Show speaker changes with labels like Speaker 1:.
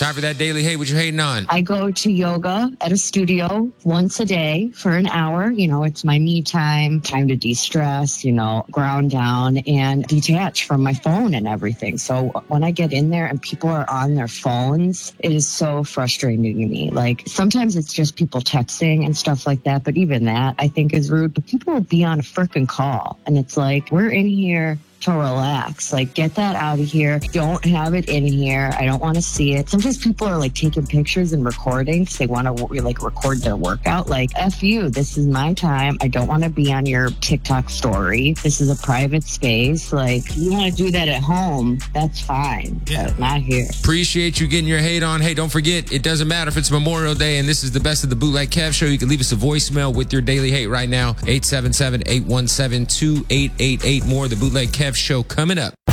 Speaker 1: Time for that daily hate. What you hating on?
Speaker 2: I go to yoga at a studio once a day for an hour. You know, it's my me time to de-stress, you know, ground down and detach from my phone and everything. So when I get in there and people are on their phones, it is so frustrating to me. Like sometimes it's just people texting and stuff like that. But even that I think is rude. But people will be on a freaking call and it's like, we're in here to relax. Like, get that out of here. Don't have it in here. I don't want to see it. Sometimes people are like taking pictures and recording because they want to like record their workout. Like, F you. This is my time. I don't want to be on your TikTok story. This is a private space. Like, you want to do that at home, that's fine.
Speaker 1: Yeah.
Speaker 2: But not here.
Speaker 1: Appreciate you getting your hate on. Hey, don't forget, it doesn't matter if it's Memorial Day and this is the best of the Bootleg Kev Show. You can leave us a voicemail with your daily hate right now. 877-817-2888. More of the Bootleg Kev Show coming up.